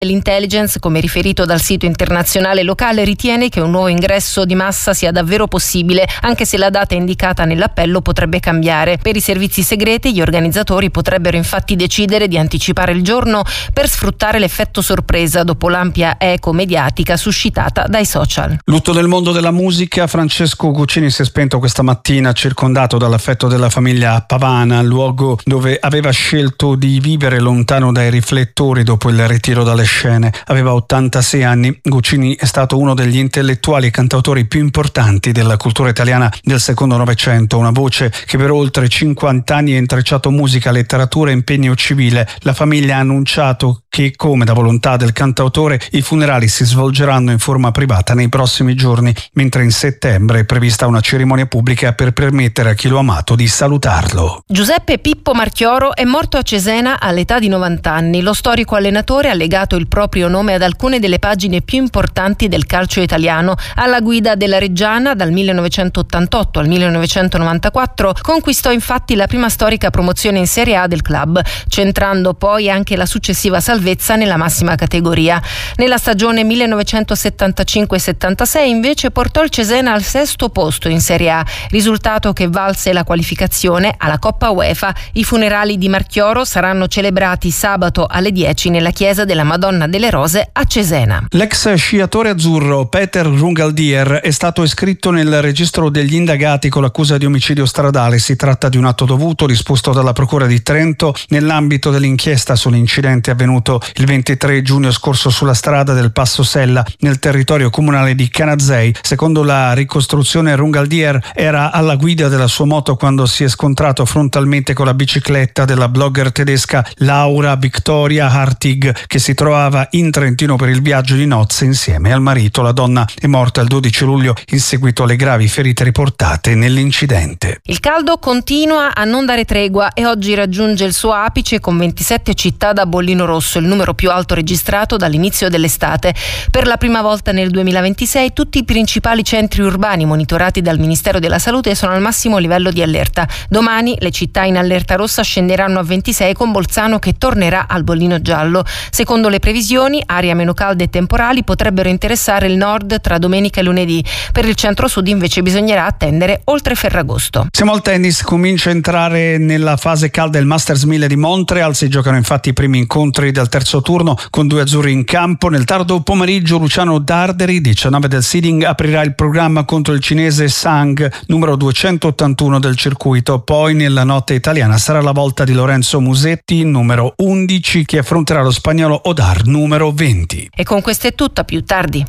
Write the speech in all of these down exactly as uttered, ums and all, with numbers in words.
L'intelligence, come riferito dal sito internazionale locale, ritiene che un nuovo ingresso di massa sia davvero possibile, anche se la data indicata nell'appello potrebbe cambiare. Per i servizi segreti, gli organizzatori potrebbero infatti decidere di anticipare il giorno per sfruttare l'effetto sorpresa dopo l'ampia eco mediatica suscitata dai social. Lutto nel mondo della musica. Francesco Guccini si è spento questa mattina, circondato dall'affetto della famiglia a Pavana, luogo dove aveva scelto di vivere lontano dai riflettori dopo il ritiro dalle scene. Aveva ottantasei anni. Guccini è stato uno degli intellettuali e cantautori più importanti della cultura italiana del secondo Novecento, una voce che per oltre cinquanta anni ha intrecciato musica, letteratura e impegno civile. La famiglia ha annunciato che, come da volontà del cantautore, i funerali si svolgeranno in forma privata nei prossimi giorni, mentre in settembre è prevista una cerimonia pubblica per permettere a chi lo ha amato di salutarlo. Giuseppe Pippo Marchioro è morto a Cesena all'età di novanta anni. Lo storico allenatore ha legato il proprio nome ad alcune delle pagine più importanti del calcio italiano. Alla guida della Reggiana dal millenovecentottantotto al millenovecentonovantaquattro conquistò infatti la prima storica promozione in Serie A del club, centrando poi anche la successiva salvezza nella massima categoria. Nella stagione millenovecentosettantacinque settantasei invece portò il Cesena al sesto posto in Serie A, risultato che valse la qualificazione alla Coppa UEFA. I funerali di Marchioro saranno celebrati sabato alle dieci nella chiesa della Madonna delle Rose a Cesena. L'ex sciatore azzurro Peter Rungaldier è stato iscritto nel registro degli indagati con l'accusa di omicidio stradale. Si tratta di un atto dovuto disposto dalla Procura di Trento nell'ambito dell'inchiesta sull'incidente avvenuto il ventitré giugno scorso sulla strada del Passo Sella nel territorio comunale di Canazei. Secondo la ricostruzione, Rungaldier era alla guida della sua moto quando si è scontrato frontalmente con la bicicletta della blogger tedesca Laura Victoria Hartig, che si trovava in Trentino per il viaggio di nozze insieme al marito. La donna è morta il dodici luglio in seguito alle gravi ferite riportate nell'incidente. Il caldo continua a non dare tregua e oggi raggiunge il suo apice con ventisette città da bollino rosso, il numero più alto registrato dall'inizio dell'estate. Per la prima volta nel duemilaventisei tutti i principali centri urbani monitorati dal Ministero della Salute sono al massimo livello di allerta. Domani le città in allerta rossa scenderanno a ventisei, con Bolzano che tornerà al bollino giallo. Secondo le previsioni, aria meno calde e temporali potrebbero interessare il nord tra domenica e lunedì. Per il centro-sud invece bisognerà attendere oltre Ferragosto. Siamo al tennis. Comincia a entrare nella fase calda il Masters mille di Montreal. Si giocano infatti i primi incontri del terzo turno con due azzurri in campo. Nel tardo pomeriggio Luciano Darderi, diciannove del seeding, aprirà il programma contro il cinese Sang, numero duecentottantuno del circuito. Poi nella notte italiana sarà la volta di Lorenzo Musetti, numero undici, che affronterà lo spagnolo Odar, numero venti. E con questo è tutto, a più tardi.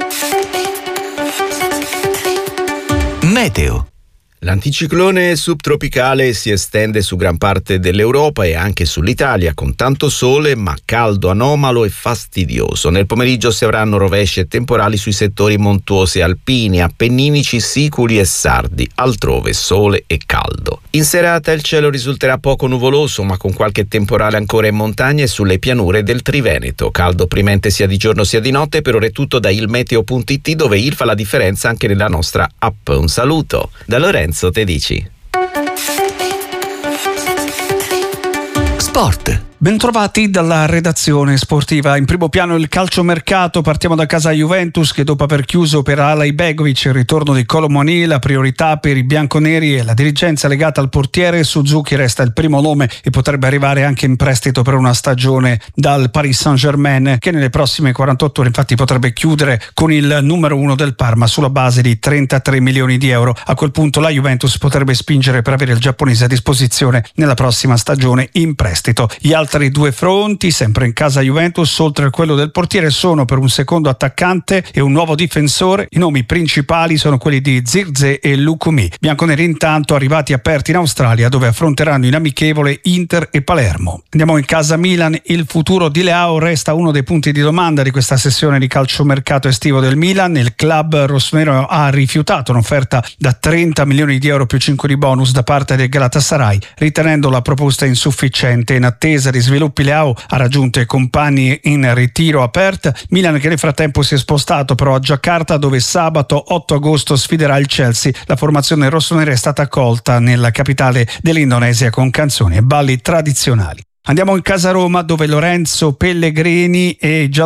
Meteo. L'anticiclone subtropicale si estende su gran parte dell'Europa e anche sull'Italia, con tanto sole ma caldo anomalo e fastidioso. Nel pomeriggio si avranno rovesci e temporali sui settori montuosi alpini, appenninici, siculi e sardi, altrove sole e caldo. In serata il cielo risulterà poco nuvoloso, ma con qualche temporale ancora in montagna e sulle pianure del Triveneto. Caldo opprimente sia di giorno sia di notte. Per ora è tutto da ilmeteo punto it, dove il fa la differenza anche nella nostra app. Un saluto da Lorenzo Tedici. Sport. Bentrovati dalla redazione sportiva. In primo piano il calciomercato. Partiamo da casa Juventus, che dopo aver chiuso per Alay Begovic il ritorno di Kolo Muani, la priorità per i bianconeri e la dirigenza legata al portiere. Suzuki resta il primo nome e potrebbe arrivare anche in prestito per una stagione dal Paris Saint-Germain, che nelle prossime quarantotto ore infatti potrebbe chiudere con il numero uno del Parma sulla base di trentatré milioni di euro. A quel punto la Juventus potrebbe spingere per avere il giapponese a disposizione nella prossima stagione in prestito. Gli altri Altri due fronti, sempre in casa Juventus, oltre a quello del portiere, sono per un secondo attaccante e un nuovo difensore. I nomi principali sono quelli di Zirze e Lukumi. Bianconeri intanto arrivati aperti in Australia, dove affronteranno in amichevole Inter e Palermo. Andiamo in casa Milan. Il futuro di Leao resta uno dei punti di domanda di questa sessione di calciomercato estivo del Milan. Il club rossonero ha rifiutato un'offerta da trenta milioni di euro più cinque di bonus da parte del Galatasaray, ritenendo la proposta insufficiente. In attesa di sviluppi, Leao ha raggiunto i compagni in ritiro a Perth. Milan che nel frattempo si è spostato però a Giacarta, dove sabato otto agosto sfiderà il Chelsea. La formazione rossonera è stata accolta nella capitale dell'Indonesia con canzoni e balli tradizionali. Andiamo in casa Roma, dove Lorenzo Pellegrini e già